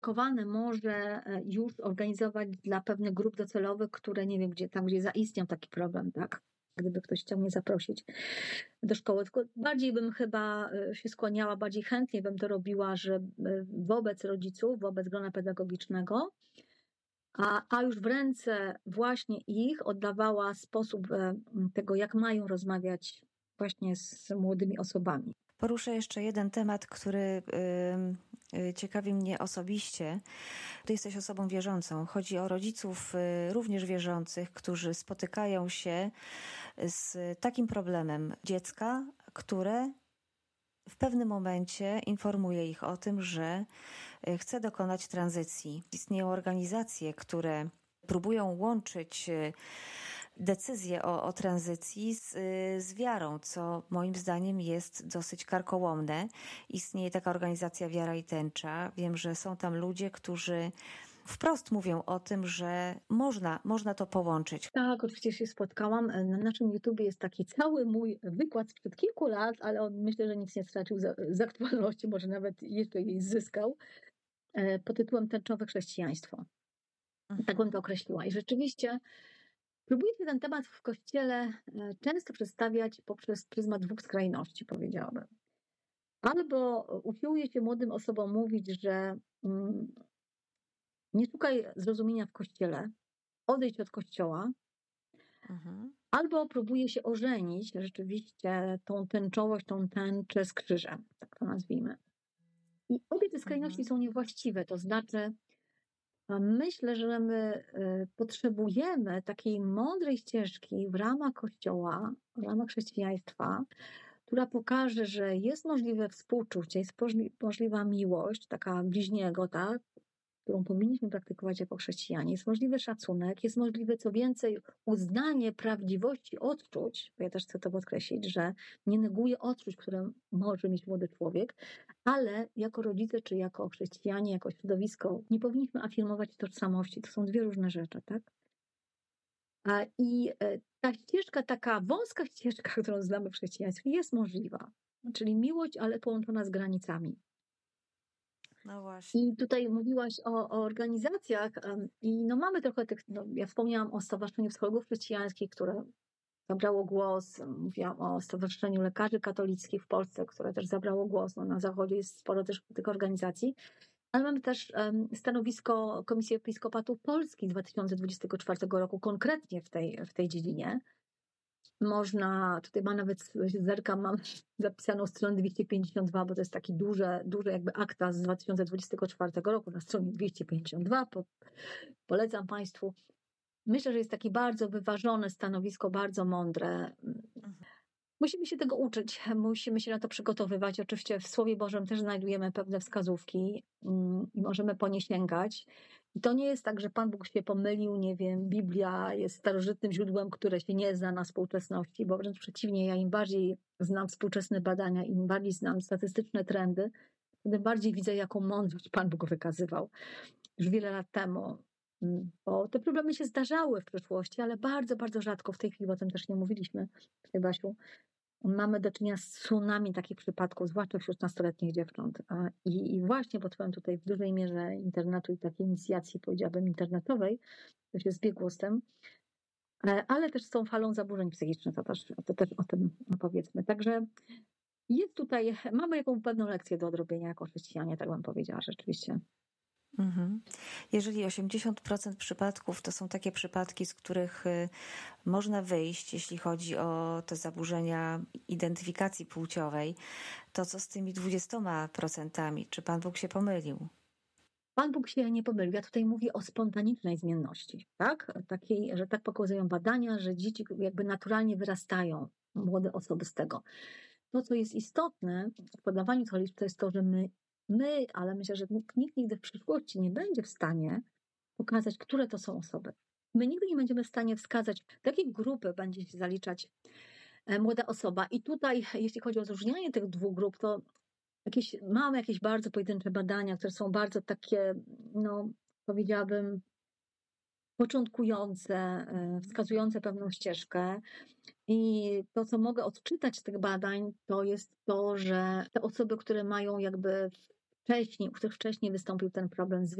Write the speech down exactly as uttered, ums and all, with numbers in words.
kowane może już organizować dla pewnych grup docelowych, które nie wiem, gdzie tam, gdzie zaistniał taki problem, tak? Gdyby ktoś chciał mnie zaprosić do szkoły. Tylko bardziej bym chyba się skłaniała, bardziej chętnie bym to robiła, że wobec rodziców, wobec grona pedagogicznego, a, a już w ręce właśnie ich oddawała sposób tego, jak mają rozmawiać właśnie z młodymi osobami. Poruszę jeszcze jeden temat, który y, ciekawi mnie osobiście. Ty jesteś osobą wierzącą. Chodzi o rodziców y, również wierzących, którzy spotykają się z takim problemem dziecka, które w pewnym momencie informuje ich o tym, że chce dokonać tranzycji. Istnieją organizacje, które próbują łączyć decyzję o, o tranzycji z, z wiarą, co moim zdaniem jest dosyć karkołomne. Istnieje taka organizacja Wiara i Tęcza. Wiem, że są tam ludzie, którzy wprost mówią o tym, że można, można to połączyć. Tak, oczywiście się spotkałam. Na naszym YouTubie jest taki cały mój wykład sprzed kilku lat, ale on myślę, że nic nie stracił z, z aktualności, może nawet jeszcze jej zyskał, pod tytułem Tęczowe chrześcijaństwo. Mhm. Tak bym to określiła. I rzeczywiście próbuję się ten temat w Kościele często przedstawiać poprzez pryzmat dwóch skrajności, powiedziałabym. Albo usiłuje się młodym osobom mówić, że mm, nie szukaj zrozumienia w Kościele, odejdź od Kościoła, mhm. Albo próbuje się ożenić rzeczywiście tą tęczowość, tą tęczę z krzyżem, tak to nazwijmy. I obie te skrajności mhm. są niewłaściwe, to znaczy myślę, że my potrzebujemy takiej mądrej ścieżki w ramach Kościoła, w ramach chrześcijaństwa, która pokaże, że jest możliwe współczucie, jest możliwa miłość, taka bliźniego, tak, którą powinniśmy praktykować jako chrześcijanie. Jest możliwy szacunek, jest możliwe co więcej uznanie prawdziwości odczuć, bo ja też chcę to podkreślić, że nie neguję odczuć, które może mieć młody człowiek, ale jako rodzice czy jako chrześcijanie, jako środowisko nie powinniśmy afirmować tożsamości. To są dwie różne rzeczy, tak? I ta ścieżka, taka wąska ścieżka, którą znamy w chrześcijaństwie, jest możliwa. Czyli miłość, ale połączona z granicami. No właśnie. I tutaj mówiłaś o, o organizacjach i no mamy trochę tych, no ja wspomniałam o Stowarzyszeniu Psychologów Chrześcijańskich, które zabrało głos, mówiłam o Stowarzyszeniu Lekarzy Katolickich w Polsce, które też zabrało głos, no na Zachodzie jest sporo też tych organizacji, ale mamy też um, stanowisko Komisji Episkopatu Polski z dwa tysiące dwudziestego czwartego roku konkretnie w tej, w tej dziedzinie. Można, tutaj ma nawet, zerkam, mam zapisaną stronę dwieście pięćdziesiąt dwa, bo to jest taki duże, duże jakby akta z dwa tysiące dwudziestego czwartego roku na stronie dwieście pięćdziesiąt dwa, po, polecam Państwu. Myślę, że jest takie bardzo wyważone stanowisko, bardzo mądre. Mhm. Musimy się tego uczyć, musimy się na to przygotowywać. Oczywiście w Słowie Bożym też znajdujemy pewne wskazówki i możemy po nie sięgać. I to nie jest tak, że Pan Bóg się pomylił, nie wiem, Biblia jest starożytnym źródłem, które się nie zna na współczesności, bo wręcz przeciwnie, ja im bardziej znam współczesne badania, im bardziej znam statystyczne trendy, tym bardziej widzę, jaką mądrość Pan Bóg wykazywał już wiele lat temu. Bo te problemy się zdarzały w przeszłości, ale bardzo, bardzo rzadko, w tej chwili o tym też nie mówiliśmy, Basiu, mamy do czynienia z tsunami takich przypadków, zwłaszcza wśród nastoletnich dziewcząt. I, i właśnie pod wpływem tutaj w dużej mierze internetu i takiej inicjacji, powiedziałabym, internetowej, to się zbiegło z tym, ale też z tą falą zaburzeń psychicznych, to też, to też o tym powiedzmy. Także jest tutaj, mamy jakąś pewną lekcję do odrobienia jako chrześcijanie, tak bym powiedziała rzeczywiście. Mhm. Jeżeli osiemdziesiąt procent przypadków to są takie przypadki, z których można wyjść, jeśli chodzi o te zaburzenia identyfikacji płciowej, to co z tymi dwudziestoma procentami? Czy Pan Bóg się pomylił? Pan Bóg się nie pomylił. Ja tutaj mówię o spontanicznej zmienności, tak? Takiej, że tak pokazują badania, że dzieci jakby naturalnie wyrastają, młode osoby z tego. To, co jest istotne w podawaniu tych liczb, to jest to, że my My, ale myślę, że nikt nigdy w przyszłości nie będzie w stanie pokazać, które to są osoby. My nigdy nie będziemy w stanie wskazać, do jakiej grupy będzie się zaliczać młoda osoba. I tutaj, jeśli chodzi o rozróżnianie tych dwóch grup, to jakieś, mamy jakieś bardzo pojedyncze badania, które są bardzo takie, no powiedziałabym, początkujące, wskazujące pewną ścieżkę. I to, co mogę odczytać z tych badań, to jest to, że te osoby, które mają jakby wcześniej, u których wcześniej wystąpił ten problem z